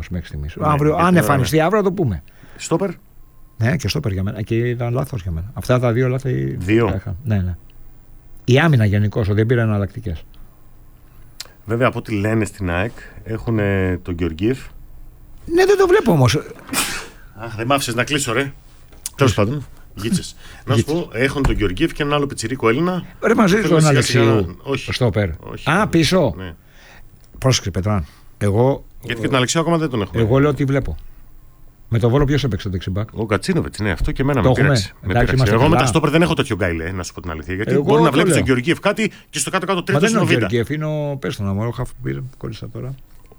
όμως μέχρι στιγμής. Αν εμφανιστεί αύριο, θα το πούμε. Στόπερ. Ναι, και στόπερ για μένα. Και ήταν λάθος για μένα. Αυτά τα δύο λάθη. Δύο. Ναι. Η άμυνα γενικώς, ότι δεν πήραν εναλλακτικές. Βέβαια, από ό,τι λένε στην ΑΕΚ, έχουν τον Γεωργίεφ. Ναι, δεν το βλέπω όμως. Δεν μ' άφησες να κλείσω, ρε. Τέλος πάντων. Γίτσες. Να σου πω, έχουν τον Γεωργίεφ και έναν άλλο πιτσιρίκο Έλληνα. Ρε μαζί τον Αλεξίου. Όχι. Στόπερ. Όχι. Πίσω. Ναι. Πρόσεξε, Πετράν. Γιατί και τον Αλεξίου ακόμα δεν τον έχουμε. Εγώ λέω ότι βλέπω. Με το Βόλο ποιος έπαιξε το δεξιμπάκ? Ο Κατσίνοβιτς, ναι, αυτό και εμένα με πείραξε. Εγώ με τα στόπερ δεν έχω τέτοιο γκάιλε, να σου πω την αλήθεια. Γιατί μπορεί να βλέπει τον Γεωργίεφ κάτι και στο κάτω-κάτω τρίτο είναι ο Β'. Είναι ο πες τον αμόρο, χαφ πήρε, κόλλησα τώρα.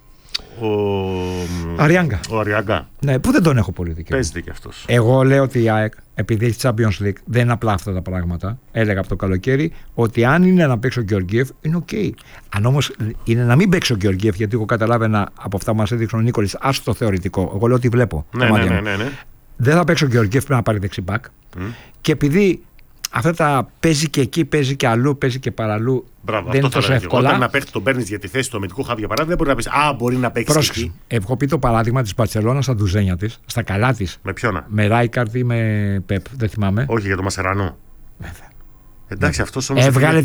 Ο Αριάγκα. Ναι, που δεν τον έχω πολύ δικαίωμα. Παίζεται και αυτός. Εγώ λέω ότι η ΑΕΚ, επειδή έχει Champions League, δεν είναι απλά αυτά τα πράγματα. Έλεγα από το καλοκαίρι ότι αν είναι να παίξει ο Γεωργίεφ, είναι οκ. Αν όμως είναι να μην παίξει ο Γεωργίεφ, γιατί εγώ καταλάβαινα από αυτά που μας έδειξε ο Νίκολης, άστο το θεωρητικό. Εγώ λέω ότι βλέπω. Ναι. Δεν θα παίξει ο Γεωργίεφ, πρέπει να πάρει δεξιμπάκ. Και επειδή αυτά τα παίζει και εκεί, παίζει και αλλού, παίζει και παραλλού. Μπράβο, δεν είναι τόσο εύκολα. Όταν ένα παίχτη τον παίρνει για τη θέση του αμυντικού χάβια παράδειγμα, δεν μπορεί να πει μπορεί να παίξει εκεί. Έχω πει το παράδειγμα τη Μπαρσελόνα στα ντουζένια τη, στα καλά τη. Με ποιον? Με Ράικαρντ ή με Πεπ, δεν θυμάμαι. Όχι, για το Μασερανό. Βέβαια. Εντάξει, αυτό όμως.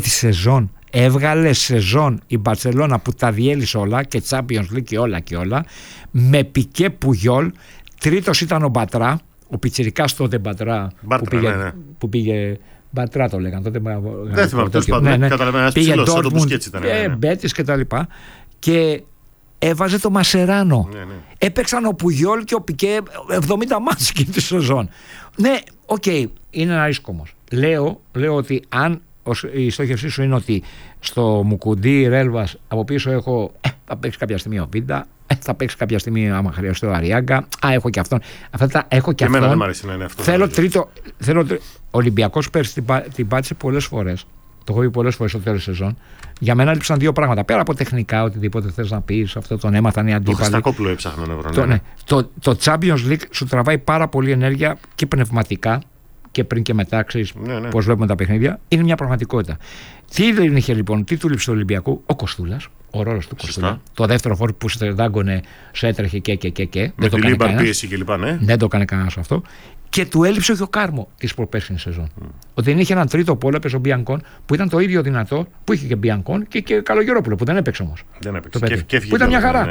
Έβγαλε σεζόν η Μπαρσελόνα που τα διέλυσε όλα και Champions League και όλα. Με Πικέ Πουγιόλ. Τρίτος ήταν ο Μπατρά, ο πιτσιρικάς τότε Μπατρά που πήγε. Μπατρά το λέγανε τότε. Δεν θυμάμαι, τέλος πάντων. Καταλαβαίνω, ένας ψηλός, σαν το Μπουσκέτς ήταν. Μπέτης και τα λοιπά. Και έβαζε το Μασεράνο. Έπαιξαν ο Πουγιόλ και ο Πικέ 70 μάτς εκείνη τη σεζόν. Ναι, οκ, είναι ένα ρίσκο όμως. Λέω ότι αν η στόχευσή σου είναι ότι στο Μουκουντί Ρέλβας από πίσω έχω θα παίξει κάποια στιγμή ο Βίντα, θα παίξει κάποια στιγμή άμα χρειαστεί ο Αριάγκα, έχω και αυτόν. Αυτά τα έχω και αυτόν. Εμένα δεν μου αρέσει να είναι αυτό. Θέλω τρίτο. Ο Ολυμπιακός πέρσι την πάτησε πολλές φορές. Το έχω πει πολλές φορές στο τέλος της σεζόν. Για μένα λείψαν δύο πράγματα. Πέρα από τεχνικά, οτιδήποτε θες να πεις, αυτό τον έμαθαν οι αντίπαλοι. Το Χριστακόπουλο έψαχναν ευρώ. Το Champions League σου τραβάει πάρα πολύ ενέργεια και πνευματικά και πριν και μετά, ξέρεις πώς βλέπουμε τα παιχνίδια. Είναι μια πραγματικότητα. Τι δεν είχε λοιπόν, τι του λείψε του Ολυμπιακού? Ο Κοστούλας, ο ρόλος του Κοστούλα. Το δεύτερο φόρο που σε δάγκωνε, σε έτρεχε και. Με τη Λίμπαρ πίεση και λοιπά, ναι. Δεν το έκανε κανένας αυτό. Και του έλειψε και ο Κάρμο τη προπέρσινη σεζόν. Ότι δεν είχε έναν τρίτο πόλο, έπαιζε ο Μπιανκόν, που ήταν το ίδιο δυνατό, που είχε και Μπιανκόν και Καλογερόπουλο, που δεν έπαιξε όμως. Δεν έπαιξε. Που ήταν μια χαρά.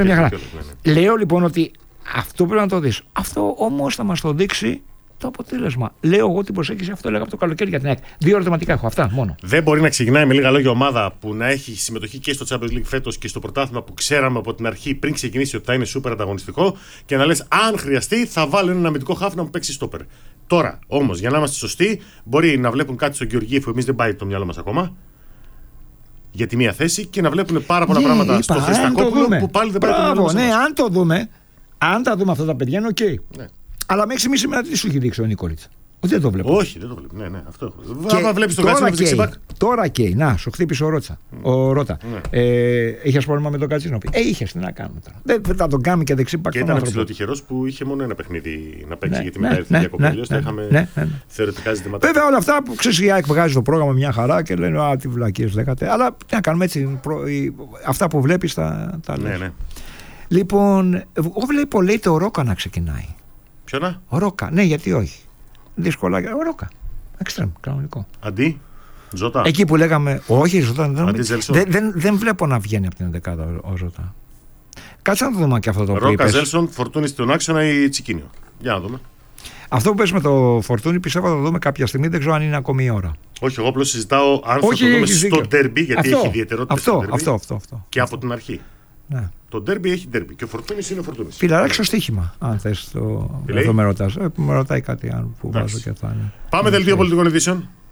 Λέω λοιπόν ότι αυτό πρέπει να το δεις. Αυτό όμως θα μας το δείξει το αποτέλεσμα. Λέω εγώ την προσέγγιση, αυτό έλεγα από το καλοκαίρι για την ΑΕΚ. Δύο ερωτηματικά έχω, αυτά μόνο. Δεν μπορεί να ξεκινάει με λίγα λόγια ομάδα που να έχει συμμετοχή και στο Champions League φέτος και στο πρωτάθλημα που ξέραμε από την αρχή πριν ξεκινήσει ότι θα είναι σούπερ ανταγωνιστικό και να λες αν χρειαστεί θα βάλω έναν αμυντικό χάφ να μου παίξει στόπερ. Τώρα όμως για να είμαστε σωστοί, μπορεί να βλέπουν κάτι στον Γεωργίεφ που εμείς δεν πάει το μυαλό μας ακόμα για τη μία θέση και να βλέπουν πάρα πολλά πράγματα στο Χριστακόπουλο που πάλι δεν πάει το μυαλό μας. Ναι, αν τα δούμε αυτά τα παιδιά είναι οκ. Αλλά μέχρι στιγμή σήμερα τι σου έχει δείξει ο Νίκολιτς? Ότι δεν το βλέπω. Όχι, δεν το βλέπω. Ναι, αυτό έχω. Άμα βλέπεις το Κατσίνοβιτς δεξιμπάκ. Τώρα καίει. Να, σου χτύπησε ο Ρώτα. Είχες πρόβλημα με τον Κατσίνοβιτς? Είχες, τι να κάνουμε τώρα. Δεν θα τον κάνουμε και δεξιμπάκ. Και ήταν ψηλοτυχερός που είχε μόνο ένα παιχνίδι να παίξει γιατί μετά ήρθε διακοπή. Αλλιώς θα είχαμε θεωρητικά ζητήματα. Βέβαια όλα αυτά που ξέρεις, η ΑΕΚ βγάζει το πρόγραμμα μια χαρά και λένε α, τι βλακίες λέγατε. Αλλά τι να κάνουμε έτσι. Αυτά που βλέπεις τα λες. Λοιπόν, εγώ βλέπω λέει το Ρόκα να ξεκινάει. Ποιο να? Ο Ρόκα, ναι, γιατί όχι. Δύσκολα. Ο Ρόκα. Εξτρέμ, κανονικό. Αντί Ζώτα. Εκεί που λέγαμε. Όχι, Ζώτα. Δεν βλέπω να βγαίνει από την 11η ο Ζώτα. Κάτσε να το δούμε και αυτό το οποίο. Ρόκα, Ζέλσον, Φορτούνη στον άξονα ή Τσικίνιο. Για να δούμε. Αυτό που πες με το Φορτούνη πιστεύω θα το δούμε κάποια στιγμή. Δεν ξέρω αν είναι ακόμη η ώρα. Όχι, εγώ απλώς συζητάω αν θα το δούμε στο ντέρμπι γιατί έχει ιδιαιτερότητα. Αυτό. Και από την αρχή. Ναι. Το ντέρμπι έχει ντέρμπι και ο Φορτούνης είναι ο Φορτούνης. Φιλαράκι στο στοίχημα, αν θες. Εδώ με ρωτάει κάτι που βάζω και θα είναι. Πάμε δελτίο πολιτικών ειδήσεων.